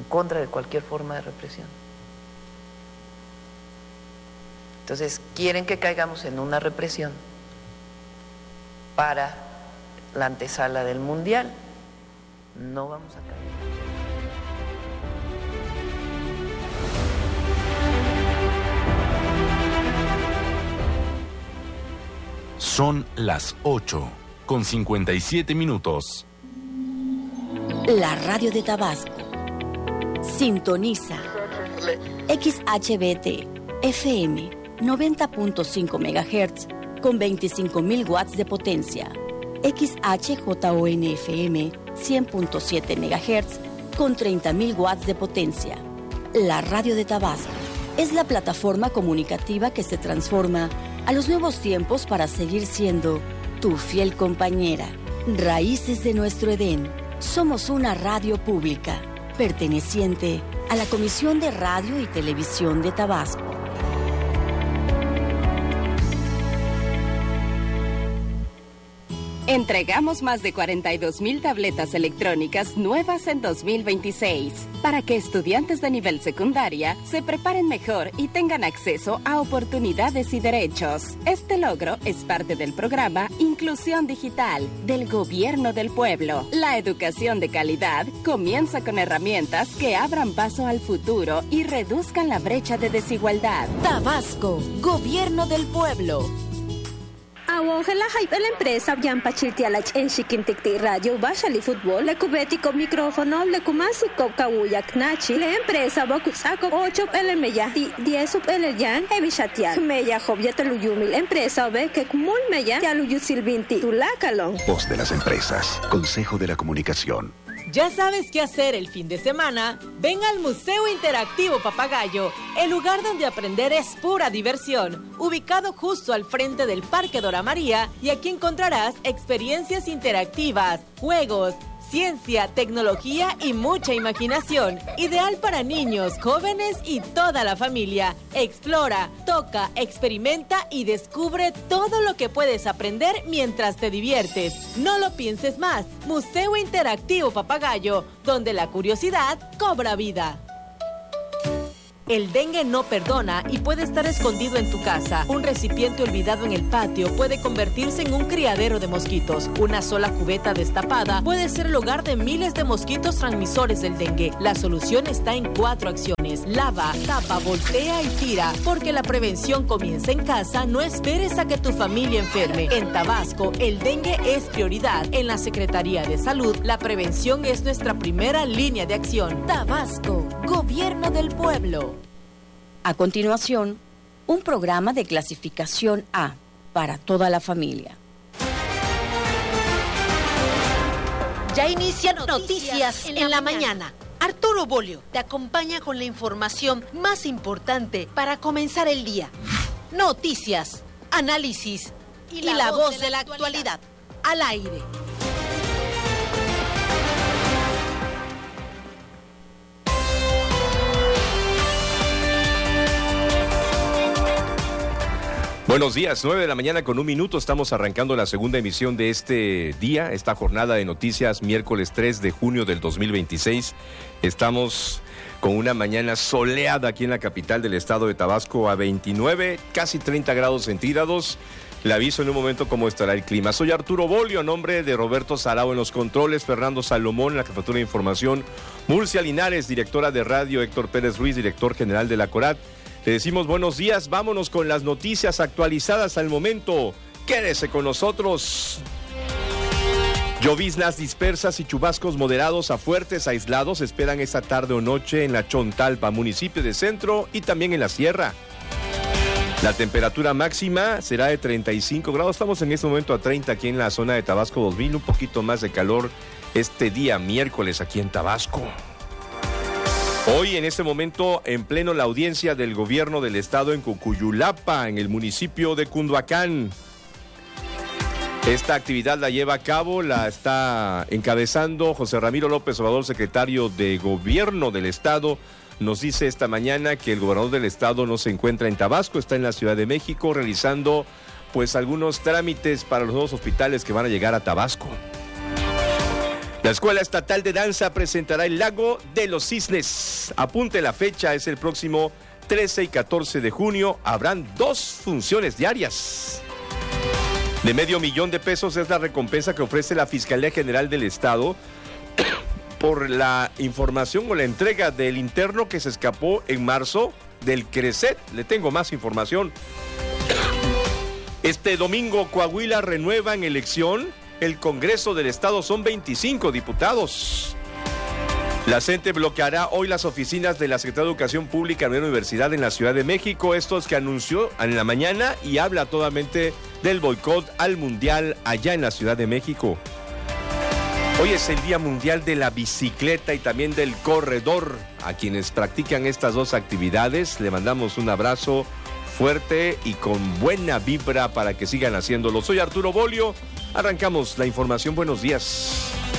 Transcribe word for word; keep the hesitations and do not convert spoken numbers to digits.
contra de cualquier forma de represión. Entonces, quieren que caigamos en una represión para la antesala del Mundial. No vamos a caer. Son las ocho con cincuenta y siete minutos. La radio de Tabasco. Sintoniza X H B T F M noventa punto cinco megahertz con veinticinco mil watts de potencia. X H J O N F M cien punto siete megahertz con treinta mil watts de potencia. La radio de Tabasco es la plataforma comunicativa que se transforma a los nuevos tiempos para seguir siendo tu fiel compañera. Raíces de nuestro Edén. Somos una radio pública perteneciente a la Comisión de Radio y Televisión de Tabasco. Entregamos más de cuarenta y dos mil tabletas electrónicas nuevas en dos mil veintiséis para que estudiantes de nivel secundaria se preparen mejor y tengan acceso a oportunidades y derechos. Este logro es parte del programa Inclusión Digital del Gobierno del Pueblo. La educación de calidad comienza con herramientas que abran paso al futuro y reduzcan la brecha de desigualdad. Tabasco, Gobierno del Pueblo. Awongela hype la empresa Yampa Chiltialach en Chiquinticti Radio Bashali Fútbol, le cubetico micrófono, le kumasico kawuyak nachi, la empresa Bokusaco ocho L meya, diez sub L yan, evishatial, meya jobia teluyumi, la empresa ve que kumul meya, yaluyu silvinti, tulakalon. Voz de las empresas, Consejo de la Comunicación. ¿Ya sabes qué hacer el fin de semana? Ven al Museo Interactivo Papagayo, el lugar donde aprender es pura diversión, ubicado justo al frente del Parque Dora María, y aquí encontrarás experiencias interactivas, juegos, ciencia, tecnología y mucha imaginación. Ideal para niños, jóvenes y toda la familia. Explora, toca, experimenta y descubre todo lo que puedes aprender mientras te diviertes. No lo pienses más. Museo Interactivo Papagayo, donde la curiosidad cobra vida. El dengue no perdona y puede estar escondido en tu casa. Un recipiente olvidado en el patio puede convertirse en un criadero de mosquitos. Una sola cubeta destapada puede ser el hogar de miles de mosquitos transmisores del dengue. La solución está en cuatro acciones. Lava, tapa, voltea y tira. Porque la prevención comienza en casa, no esperes a que tu familia enferme. En Tabasco, el dengue es prioridad. En la Secretaría de Salud, la prevención es nuestra primera línea de acción. Tabasco, Gobierno del Pueblo. A continuación, un programa de clasificación A para toda la familia. Ya inicia Noticias en, en la, la mañana. mañana. Arturo Bolio te acompaña con la información más importante para comenzar el día. Noticias, análisis y la, y la voz, voz de, de la actualidad. actualidad. Al aire. Buenos días, nueve de la mañana con un minuto, estamos arrancando la segunda emisión de este día, esta jornada de noticias, miércoles tres de junio del dos mil veintiséis. Estamos con una mañana soleada aquí en la capital del estado de Tabasco a veintinueve, casi treinta grados centígrados. Le aviso en un momento cómo estará el clima. Soy Arturo Bolio, a nombre de Roberto Sarao en los controles, Fernando Salomón en la jefatura de información, Murcia Linares, directora de radio, Héctor Pérez Ruiz, director general de la CORAT. Le decimos buenos días, vámonos con las noticias actualizadas al momento. Quédese con nosotros. Lloviznas dispersas y chubascos moderados a fuertes aislados esperan esta tarde o noche en la Chontalpa, municipio de Centro, y también en la Sierra. La temperatura máxima será de treinta y cinco grados. Estamos en este momento a treinta aquí en la zona de Tabasco dos mil. Un poquito más de calor este día miércoles aquí en Tabasco. Hoy, en este momento, en pleno la audiencia del gobierno del estado en Cucuyulapa, en el municipio de Cunduacán. Esta actividad la lleva a cabo, la está encabezando José Ramiro López Obrador, secretario de Gobierno del estado. Nos dice esta mañana que el gobernador del estado no se encuentra en Tabasco, está en la Ciudad de México realizando pues algunos trámites para los nuevos hospitales que van a llegar a Tabasco. La Escuela Estatal de Danza presentará el Lago de los Cisnes. Apunte la fecha, es el próximo trece y catorce de junio. Habrán dos funciones diarias. De medio millón de pesos es la recompensa que ofrece la Fiscalía General del Estado por la información o la entrega del interno que se escapó en marzo del CRECET. Le tengo más información. Este domingo Coahuila renueva en elección. El Congreso del Estado son veinticinco diputados. La CENTE bloqueará hoy las oficinas de la Secretaría de Educación Pública de la Universidad en la Ciudad de México. Esto es que anunció en la mañana y habla totalmente del boicot al Mundial allá en la Ciudad de México. Hoy es el Día Mundial de la Bicicleta y también del corredor. A quienes practican estas dos actividades le mandamos un abrazo fuerte y con buena vibra para que sigan haciéndolo. Soy Arturo Bolio. Arrancamos la información. Buenos días.